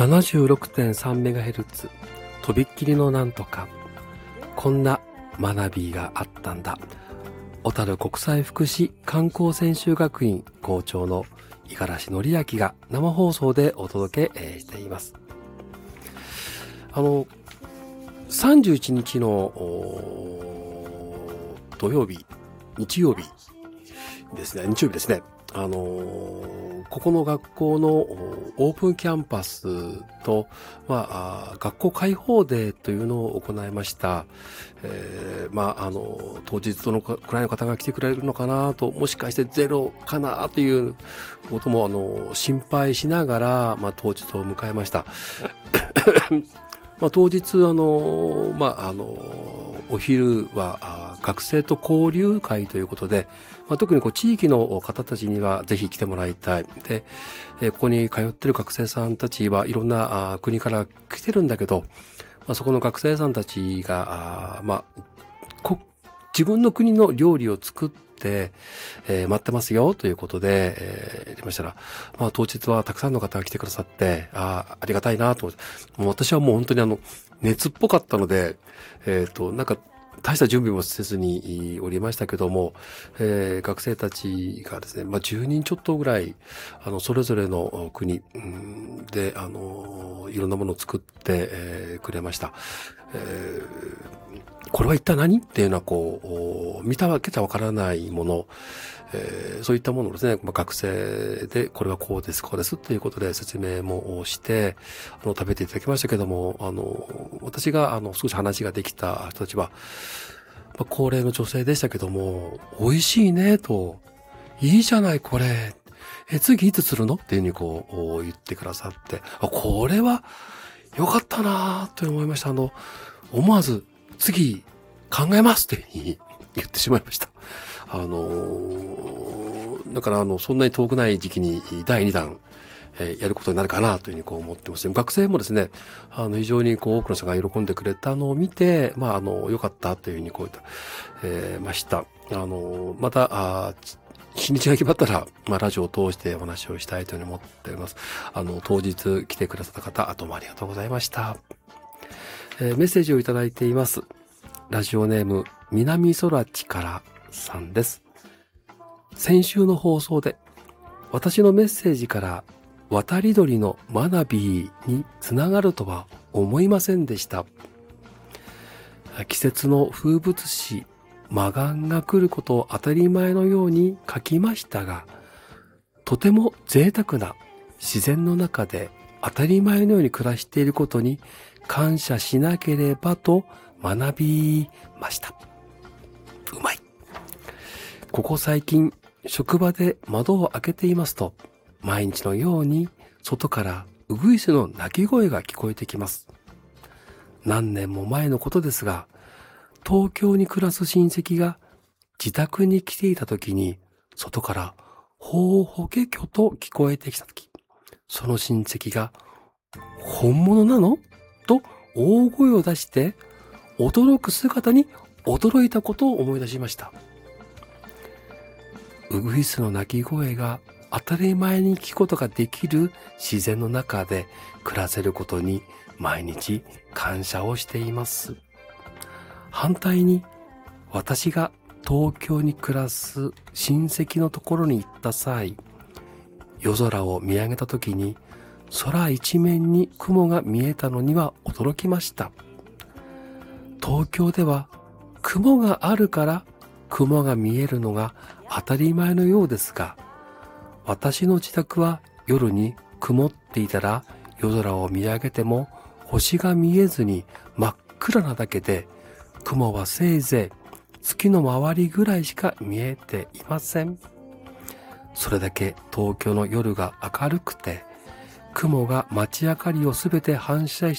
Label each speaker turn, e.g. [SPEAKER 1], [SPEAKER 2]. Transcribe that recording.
[SPEAKER 1] 76.3MHz とびっきりのなんとか、こんな学びがあったんだ。小樽国際福祉観光専修学院校長の五十嵐則明が生放送でお届けしています。31日の日曜日ですね。ここの学校のオープンキャンパスと、学校開放デーというのを行いました。当日どのくらいの方が来てくれるのかなと、もしかしてゼロかなということも心配しながら、当日を迎えました。当日お昼は学生と交流会ということで、特に地域の方たちにはぜひ来てもらいたい。で、ここに通ってる学生さんたちはいろんな国から来てるんだけど、そこの学生さんたちが自分の国の料理を作って待ってますよということで、やりましたら、当日はたくさんの方が来てくださって、ありがたいなと思って、私はもう本当に熱っぽかったので、大した準備もせずにおりましたけども、学生たちがですね、10人ちょっとぐらい、それぞれの国で、いろんなものを作って、くれました。これは一体何っていうのは見たわけじゃわからないもの、そういったものをですね、学生でこれはこうですっていうことで説明もして、食べていただきましたけども、私が少し話ができた人たちは、高齢の女性でしたけども、美味しいねと、いいじゃないこれ、次いつするのっていうふうに言ってくださって、これは良かったなと思いました。思わず次考えますって言ってしまいました。だからそんなに遠くない時期に第2弾、やることになるかなというふうに思ってます。学生もですね、非常に多くの人が喜んでくれたのを見て、良かったというふうに言ってました。また、日にちが決まったら、ラジオを通してお話をしたいというふうに思っております。当日来てくださった方、どうもありがとうございました。メッセージをいただいています。ラジオネーム、南空地からさんです。先週の放送で、私のメッセージから渡り鳥のマナビーにつながるとは思いませんでした。季節の風物詩、マガンが来ることを当たり前のように書きましたが、とても贅沢な自然の中で当たり前のように暮らしていることに感謝しなければと学びました。うまい。ここ最近、職場で窓を開けていますと、毎日のように外からウグイスの鳴き声が聞こえてきます。何年も前のことですが、東京に暮らす親戚が自宅に来ていた時に、外からほうほけきょと聞こえてきた時、その親戚が、本物なのと大声を出して驚く姿に驚いたことを思い出しました。ウグイスの鳴き声が当たり前に聞くことができる自然の中で暮らせることに毎日感謝をしています。反対に私が東京に暮らす親戚のところに行った際、夜空を見上げた時に空一面に雲が見えたのには驚きました。東京では雲があるから雲が見えるのが当たり前のようですが、私の自宅は夜に曇っていたら夜空を見上げても星が見えずに真っ暗なだけで、雲はせいぜい月の周りぐらいしか見えていません。それだけ東京の夜が明るくて、雲が街明かりをすべて反射し